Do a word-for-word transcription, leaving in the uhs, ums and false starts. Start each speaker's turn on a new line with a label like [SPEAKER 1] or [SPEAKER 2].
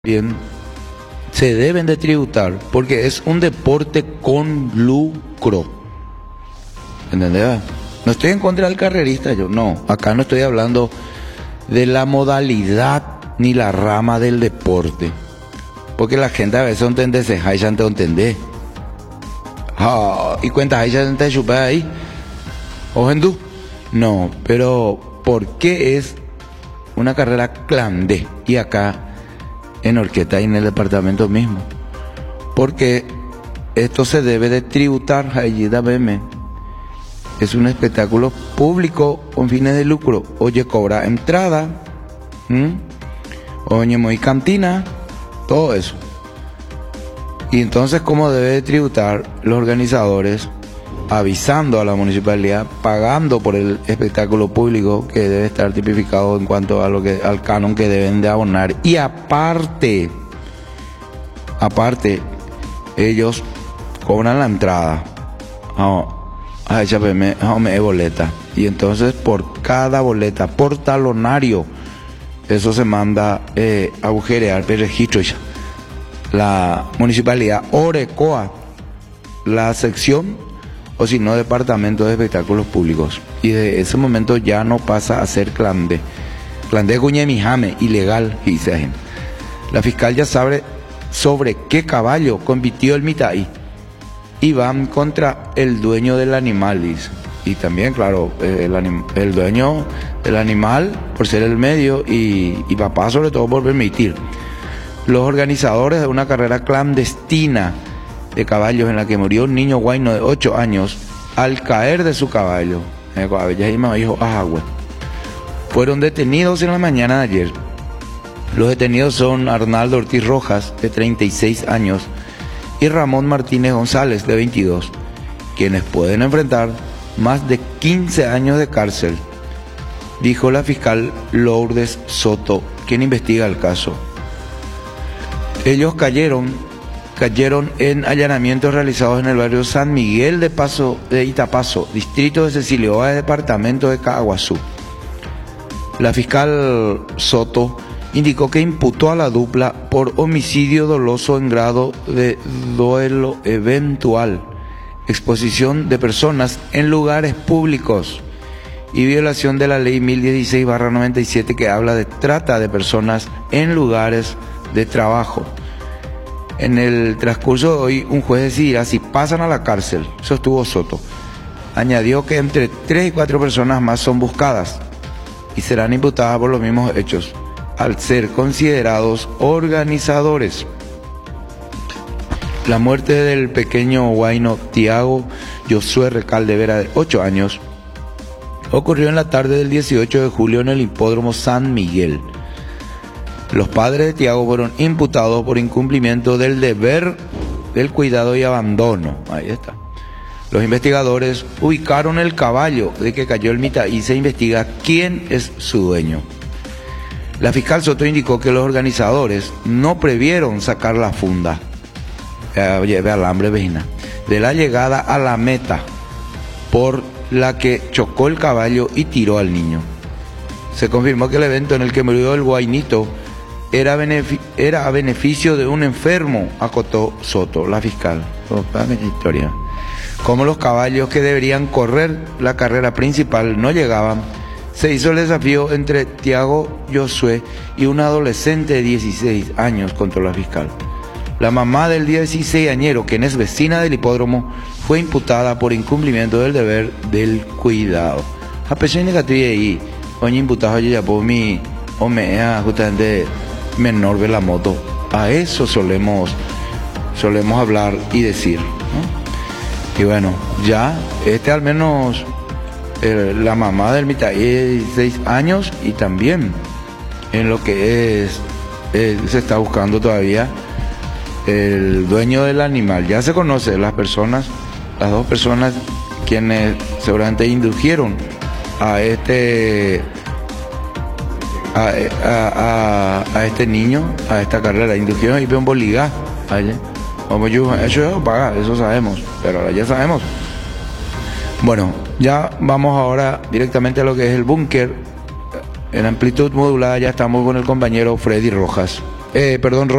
[SPEAKER 1] Bien, se deben de tributar porque es un deporte con lucro. ¿Entendés? No estoy en contra del carrerista, yo no. Acá no estoy hablando de la modalidad ni la rama del deporte. Porque la gente a veces no entiende, se ya no entiende. Ah, y cuentas, ya no te chupé ahí. ¿O en tú? No, pero ¿por qué es una carrera clandé? Y acá en Orqueta y en el departamento mismo, porque esto se debe de tributar. Allí da B M es un espectáculo público con fines de lucro. Oye, cobra entrada, ¿m? Oye, muy cantina, todo eso. Y entonces, ¿cómo debe de tributar los organizadores? Avisando a la municipalidad, pagando por el espectáculo público, que debe estar tipificado en cuanto a lo que al canon que deben de abonar. Y aparte, aparte, ellos cobran la entrada. A esa me me boleta. Y entonces por cada boleta, por talonario, eso se manda eh, a agujerear el registro ya. La municipalidad Orecoa, la sección, o si no, departamento de espectáculos públicos. Y de ese momento ya no pasa a ser clandé. Clandé Guñemijame, ilegal, dice. La fiscal ya sabe sobre qué caballo compitió el Mitaí. Y van contra el dueño del animal, dice. Y también, claro, el, anim, el dueño del animal por ser el medio y, y papá sobre todo por permitir. Los organizadores de una carrera clandestina de caballos en la que murió un niño guayno de ocho años al caer de su caballo, fueron detenidos en la mañana de ayer. Los detenidos son Arnaldo Ortiz Rojas, de treinta y seis años, y Ramón Martínez González, de veintidós, quienes pueden enfrentar más de quince años de cárcel, dijo la fiscal Lourdes Soto, quien investiga el caso. Ellos cayeron cayeron en allanamientos realizados en el barrio San Miguel de Paso de Itapazo, distrito de Cecilio Báez, departamento de Caaguazú. La fiscal Soto indicó que imputó a la dupla por homicidio doloso en grado de duelo eventual, exposición de personas en lugares públicos y violación de la ley mil dieciséis barra noventa y siete, que habla de trata de personas en lugares de trabajo. En el transcurso de hoy, un juez decidirá si pasan a la cárcel, sostuvo Soto. Añadió que entre tres y cuatro personas más son buscadas y serán imputadas por los mismos hechos, al ser considerados organizadores. La muerte del pequeño huayno Tiago Josué Recalde Vera, de ocho años, ocurrió en la tarde del dieciocho de julio en el hipódromo San Miguel. Los padres de Tiago fueron imputados por incumplimiento del deber del cuidado y abandono. Ahí está. Los investigadores ubicaron el caballo de que cayó el Mitaí y se investiga quién es su dueño. La fiscal Soto indicó que los organizadores no previeron sacar la funda eh, alambre vecina de la llegada a la meta, por la que chocó el caballo y tiró al niño. Se confirmó que el evento en el que murió el guainito Era, era a beneficio de un enfermo, acotó Soto, la fiscal. Oh, historia. Como los caballos que deberían correr la carrera principal no llegaban, se hizo el desafío entre Tiago Josué y un adolescente de dieciséis años, contó la fiscal. La mamá del dieciséis añero, quien es vecina del hipódromo, fue imputada por incumplimiento del deber del cuidado. A pesar de que estoy ahí, hoy imputado ya por mi o me justamente menor de la moto. A eso solemos solemos hablar y decir, ¿no? Y bueno, ya este al menos eh, la mamá del Mitaí de dieciséis años, y también en lo que es eh, se está buscando todavía el dueño del animal. Ya se conoce las personas, las dos personas quienes seguramente indujeron a este A, a, a, a este niño, a esta carrera, indujeron y ven boligar. Eso es pagar, eso sabemos, pero ahora ya sabemos. Bueno, ya vamos ahora directamente a lo que es el búnker. En amplitud modulada ya estamos con el compañero Freddy Rojas. eh, perdón,